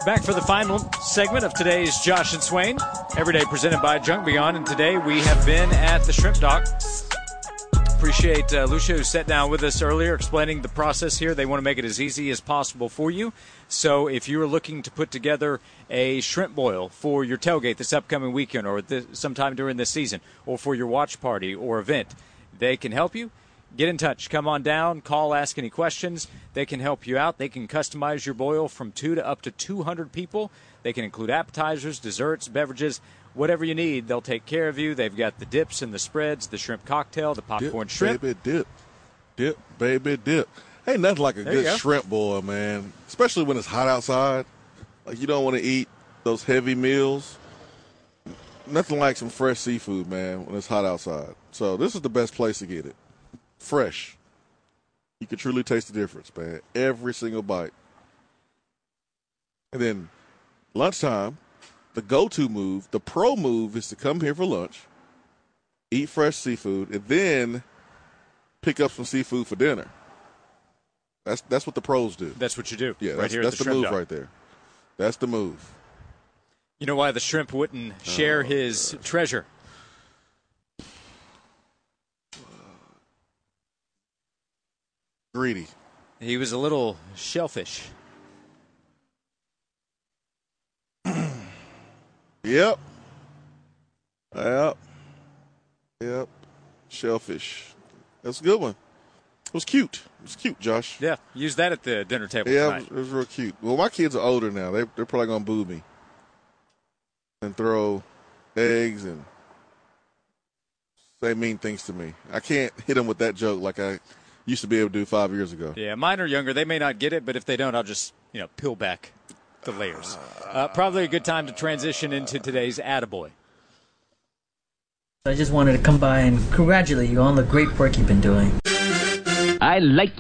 Back for the final segment of today's Josh and Swain, every day presented by Junk Beyond. And today we have been at the Shrimp Dock. Appreciate Lucia, who sat down with us earlier explaining the process here. They want to make it as easy as possible for you. So if you are looking to put together a shrimp boil for your tailgate this upcoming weekend or sometime during this season, or for your watch party or event, they can help you. Get in touch. Come on down. Call, ask any questions. They can help you out. They can customize your boil from 2 to up to 200 people. They can include appetizers, desserts, beverages, whatever you need. They'll take care of you. They've got the dips and the spreads, the shrimp cocktail, the popcorn shrimp. Baby, dip. Dip, baby, dip. Ain't nothing like a good shrimp boil, man, especially when it's hot outside. Like, you don't want to eat those heavy meals. Nothing like some fresh seafood, man, when it's hot outside. So this is the best place to get it. Fresh. You can truly taste the difference, man. Every single bite. And then lunchtime, the go-to move, the pro move is to come here for lunch, eat fresh seafood, and then pick up some seafood for dinner. That's what the pros do. That's what you do. Yeah, right here that's at the move right there. That's the move. You know why the shrimp wouldn't share his treasure? Greedy. He was a little shellfish. Yep. Shellfish. That's a good one. It was cute. It was cute, Josh. Yeah, use that at the dinner table Yeah, tonight. it was real cute. Well, my kids are older now. They're probably going to boo me and throw eggs and say mean things to me. I can't hit them with that joke like I used to be able to do 5 years ago. Yeah, mine are younger. They may not get it, but if they don't, I'll just, peel back the layers. Probably a good time to transition into today's Attaboy. I just wanted to come by and congratulate you on the great work you've been doing. I like